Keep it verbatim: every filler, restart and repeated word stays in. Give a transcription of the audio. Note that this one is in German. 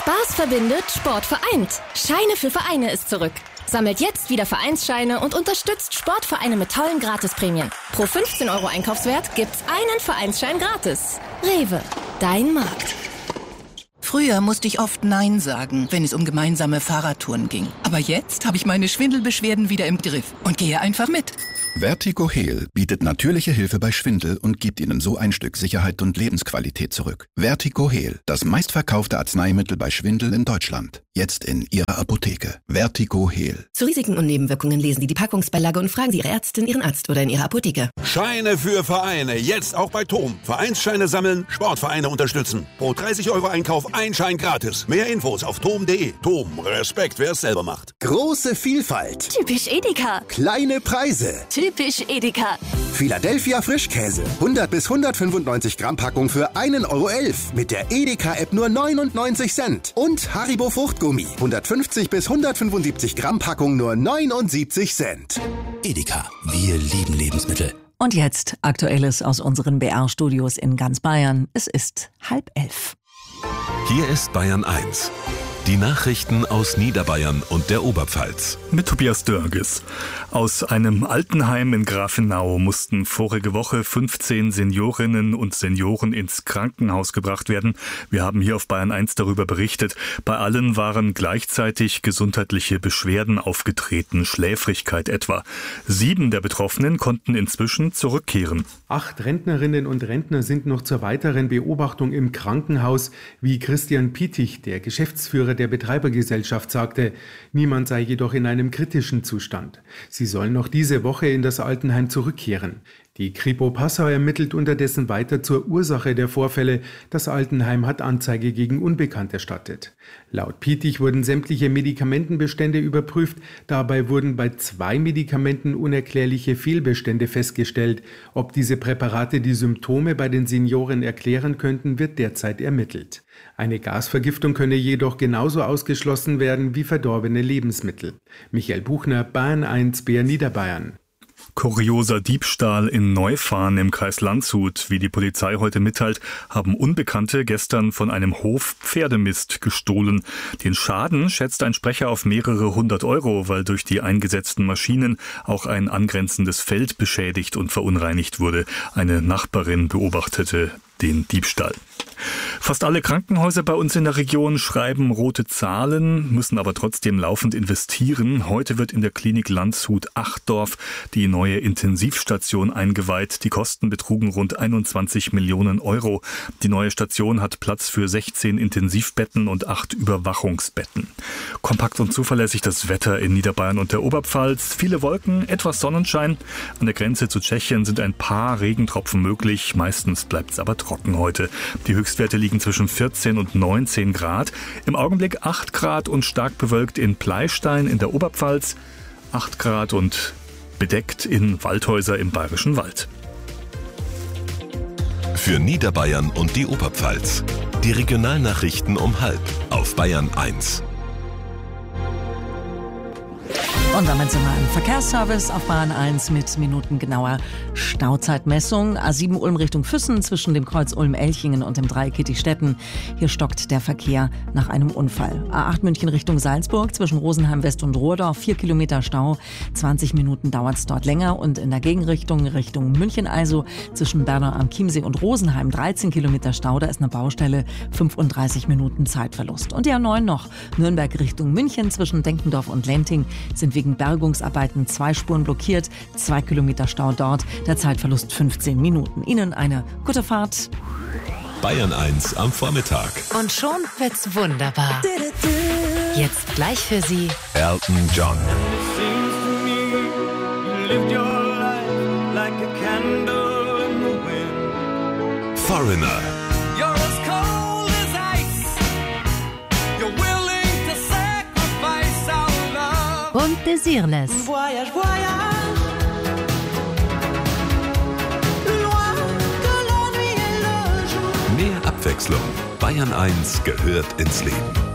Spaß verbindet, Sport vereint. Scheine für Vereine ist zurück. Sammelt jetzt wieder Vereinsscheine und unterstützt Sportvereine mit tollen Gratisprämien. Pro fünfzehn Euro Einkaufswert gibt's einen Vereinsschein gratis. Rewe, dein Markt. Früher musste ich oft Nein sagen, wenn es um gemeinsame Fahrradtouren ging. Aber jetzt habe ich meine Schwindelbeschwerden wieder im Griff und gehe einfach mit. Vertigo Heal bietet natürliche Hilfe bei Schwindel und gibt Ihnen so ein Stück Sicherheit und Lebensqualität zurück. Vertigo Heal, das meistverkaufte Arzneimittel bei Schwindel in Deutschland. Jetzt in Ihrer Apotheke. Vertigo Heal. Zu Risiken und Nebenwirkungen lesen Sie die Packungsbeilage und fragen Sie Ihre Ärztin, Ihren Arzt oder in Ihrer Apotheke. Scheine für Vereine, jetzt auch bei T O M. Vereinsscheine sammeln, Sportvereine unterstützen. Pro dreißig Euro Einkauf ein Schein gratis. Mehr Infos auf tom punkt de. T O M, Respekt, wer es selber macht. Große Vielfalt. Typisch Edeka. Kleine Preise. Typisch Edeka. Philadelphia Frischkäse. hundert bis hundertfünfundneunzig Gramm Packung für ein Euro elf. Mit der Edeka-App nur neunundneunzig Cent. Und Haribo Fruchtgummi. hundertfünfzig bis hundertfünfundsiebzig Gramm Packung nur neunundsiebzig Cent. Edeka. Wir lieben Lebensmittel. Und jetzt Aktuelles aus unseren B R-Studios in ganz Bayern. Es ist halb elf. Hier ist Bayern eins. Die Nachrichten aus Niederbayern und der Oberpfalz. Mit Tobias Dörges. Aus einem Altenheim in Grafenau mussten vorige Woche fünfzehn Seniorinnen und Senioren ins Krankenhaus gebracht werden. Wir haben hier auf Bayern eins darüber berichtet. Bei allen waren gleichzeitig gesundheitliche Beschwerden aufgetreten, Schläfrigkeit etwa. Sieben der Betroffenen konnten inzwischen zurückkehren. Acht Rentnerinnen und Rentner sind noch zur weiteren Beobachtung im Krankenhaus, wie Christian Pietich, der Geschäftsführer der Betreibergesellschaft, sagte. Niemand sei jedoch in einem kritischen Zustand. Sie sollen noch diese Woche in das Altenheim zurückkehren. Die Kripo Passau ermittelt unterdessen weiter zur Ursache der Vorfälle. Das Altenheim hat Anzeige gegen Unbekannt erstattet. Laut Pietich wurden sämtliche Medikamentenbestände überprüft. Dabei wurden bei zwei Medikamenten unerklärliche Fehlbestände festgestellt. Ob diese Präparate die Symptome bei den Senioren erklären könnten, wird derzeit ermittelt. Eine Gasvergiftung könne jedoch genauso ausgeschlossen werden wie verdorbene Lebensmittel. Michael Buchner, Bayern eins, B R Niederbayern. Kurioser Diebstahl in Neufahren im Kreis Landshut. Wie die Polizei heute mitteilt, haben Unbekannte gestern von einem Hof Pferdemist gestohlen. Den Schaden schätzt ein Sprecher auf mehrere hundert Euro, weil durch die eingesetzten Maschinen auch ein angrenzendes Feld beschädigt und verunreinigt wurde. Eine Nachbarin beobachtete den Diebstahl. Fast alle Krankenhäuser bei uns in der Region schreiben rote Zahlen, müssen aber trotzdem laufend investieren. Heute wird in der Klinik Landshut-Achdorf die neue Intensivstation eingeweiht. Die Kosten betrugen rund einundzwanzig Millionen Euro. Die neue Station hat Platz für sechzehn Intensivbetten und acht Überwachungsbetten. Kompakt und zuverlässig das Wetter in Niederbayern und der Oberpfalz. Viele Wolken, etwas Sonnenschein. An der Grenze zu Tschechien sind ein paar Regentropfen möglich. Meistens bleibt es aber trocken heute. Die Höchstwerte liegen zwischen vierzehn und neunzehn Grad. Im Augenblick acht Grad und stark bewölkt in Pleistein in der Oberpfalz. acht Grad und bedeckt in Waldhäuser im Bayerischen Wald. Für Niederbayern und die Oberpfalz. Die Regionalnachrichten um halb auf Bayern eins. Und damit sind wir im Verkehrsservice auf Bahn eins mit minutengenauer Stauzeitmessung. A sieben Ulm Richtung Füssen zwischen dem Kreuz Ulm-Elchingen und dem Dreieck Kittichstetten. Hier stockt der Verkehr nach einem Unfall. A acht München Richtung Salzburg zwischen Rosenheim West und Rohrdorf. Vier Kilometer Stau. zwanzig Minuten dauert es dort länger. Und in der Gegenrichtung Richtung München also zwischen Bernau am Chiemsee und Rosenheim dreizehn Kilometer Stau. Da ist eine Baustelle. fünfunddreißig Minuten Zeitverlust. Und die A neun noch. Nürnberg Richtung München zwischen Denkendorf und Lenting sind wegen Bergungsarbeiten zwei Spuren blockiert, zwei Kilometer Stau dort, der Zeitverlust fünfzehn Minuten. Ihnen eine gute Fahrt. Bayern eins am Vormittag. Und schon wird's wunderbar. Jetzt gleich für Sie Elton John. Foreigner. und Desireless. Voyage, voyage. Mehr Abwechslung. Bayern eins gehört ins Leben.